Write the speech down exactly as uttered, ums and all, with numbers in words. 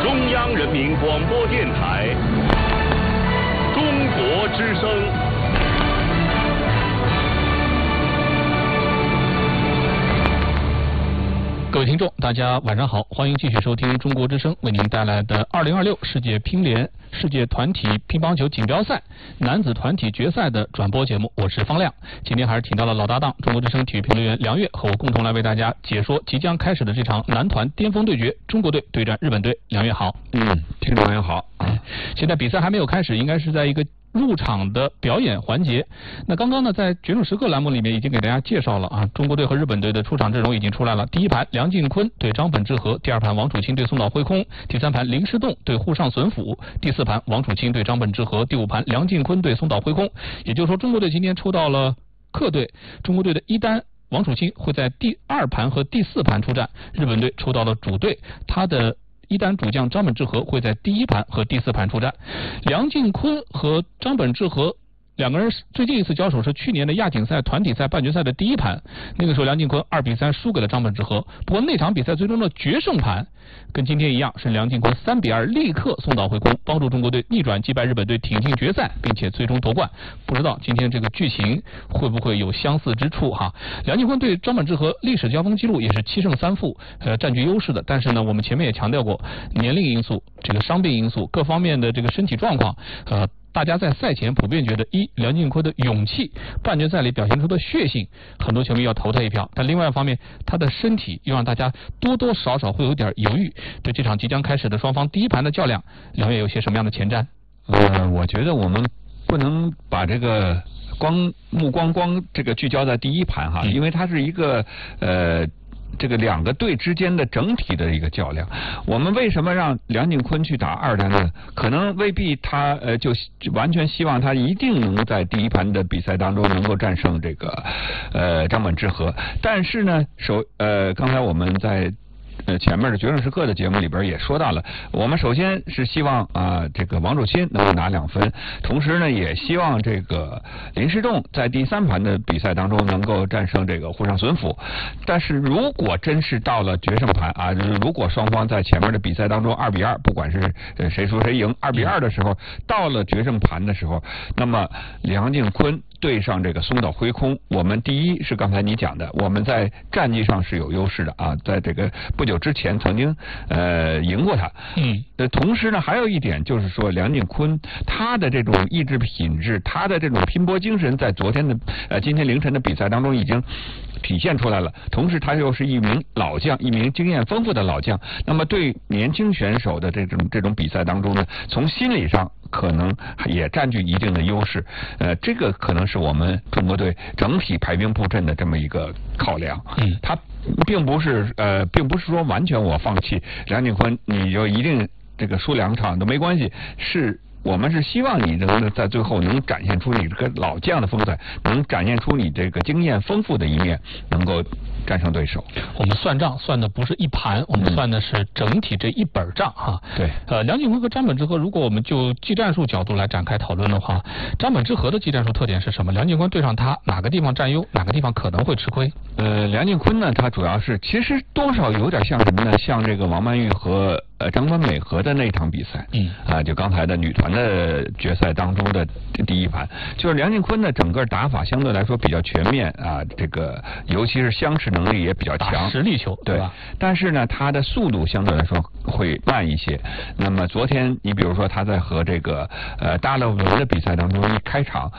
中央人民广播电台中国之声。 各位听众，大家晚上好，欢迎继续收听中国之声为您带来的二零二六世界乒联世界团体乒乓球锦标赛男子团体决赛的转播节目，我是方亮。今天还是请到了老搭档中国之声体育评论员梁越，和我共同来为大家解说即将开始的这场男团巅峰对决，中国队对战日本队。梁越好。 嗯，听众朋友好。 哎，现在比赛还没有开始，应该是在一个入场的表演环节。那刚刚呢，在决胜时刻栏目里面已经给大家介绍了啊，中国队和日本队的出场阵容已经出来了。第一盘梁靖昆对张本智和，第二盘王楚钦对松岛辉空，第三盘林诗栋对户上隼辅，第四盘王楚钦对张本智和，第五盘梁靖昆对松岛辉空。也就是说，中国队今天抽到了客队，中国队的一单王楚钦会在第二盘和第四盘出战，日本队抽到了主队，他的一单主将张本智和会在第一盘和第四盘出战。梁靖昆和张本智和两个人最近一次交手是去年的亚锦赛团体赛半决赛的第一盘，那个时候梁靖昆二比三输给了张本智和。不过那场比赛最终的决胜盘跟今天一样，是梁靖昆三比二力克松岛辉空，帮助中国队逆转击败日本队，挺进决赛，并且最终夺冠。不知道今天这个剧情会不会有相似之处哈？梁靖昆对张本智和历史交锋记录也是七胜三负，呃，占据优势的。但是呢，我们前面也强调过，年龄因素、这个伤病因素、各方面的这个身体状况，呃。大家在赛前普遍觉得，一梁靖昆的勇气，半决赛里表现出的血性，很多球迷要投他一票。但另外一方面，他的身体又让大家多多少少会有点犹豫。对这场即将开始的双方第一盘的较量，两位有些什么样的前瞻？ 呃，我觉得我们不能把这个光目光光这个聚焦在第一盘哈，嗯、因为它是一个呃。这个两个队之间的整体的一个较量，我们为什么让梁靖昆去打二单呢？可能未必他呃就完全希望他一定能在第一盘的比赛当中能够战胜这个呃张本智和，但是呢，首呃刚才我们在。呃，前面的决胜时刻的节目里边也说到了，我们首先是希望啊、呃，这个王楚钦能够拿两分，同时呢，也希望这个林诗栋在第三盘的比赛当中能够战胜这个户上隼辅。但是如果真是到了决胜盘啊，如果双方在前面的比赛当中二比二，不管是呃谁输谁赢，二比二的时候，到了决胜盘的时候，那么梁靖昆对上这个松岛辉空，我们第一是刚才你讲的，我们在战绩上是有优势的啊，在这个不久之前曾经呃赢过他， 嗯， 呃，同时呢，还有一点就是说，梁靖昆他的这种意志品质，他的这种拼搏精神，在昨天的呃今天凌晨的比赛当中已经体现出来了。同时，他又是一名老将，一名经验丰富的老将。那么，对年轻选手的这种这种比赛当中呢，从心理上可能也占据一定的优势。呃，这个可能是我们中国队整体排兵布阵的这么一个考量。 嗯， 他并不是呃，并不是说完全我放弃梁靖昆，你就一定这个输两场都没关系，是。我们是希望你能在最后能展现出你这个老将的风采，能展现出你这个经验丰富的一面，能够战胜对手。 我们算账算的不是一盘，我们算的是整体这一本账哈。 对， 呃，梁靖昆和张本智和，如果我们就技战术角度来展开讨论的话，张本智和的技战术特点是什么？梁靖昆对上他哪个地方占优，哪个地方可能会吃亏？ 呃，梁靖昆呢，他主要是其实多少有点像什么呢？像这个王曼玉和呃张本美和的那场比赛， 嗯啊，就刚才的女团的决赛当中的第一盘，就是梁靖昆的整个打法相对来说比较全面啊，这个尤其是相持能力也比较强， 实力球对吧？ 但是呢，他的速度相对来说会慢一些。那么昨天你比如说他在和这个呃大勒维的比赛当中一开场。